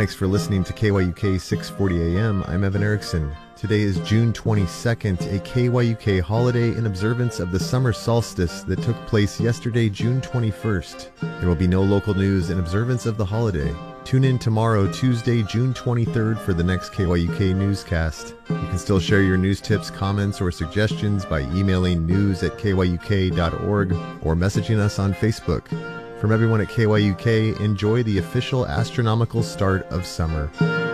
Thanks for listening to KYUK 640 AM. I'm Evan Erickson. Today is June 22nd, a KYUK holiday in observance of the summer solstice that took place yesterday, June 21st. There will be no local news in observance of the holiday. Tune in tomorrow, Tuesday, June 23rd for the next KYUK newscast. You can still share your news tips, comments, or suggestions by emailing news@kyuk.org or messaging us on Facebook. From everyone at KYUK, enjoy the official astronomical start of summer.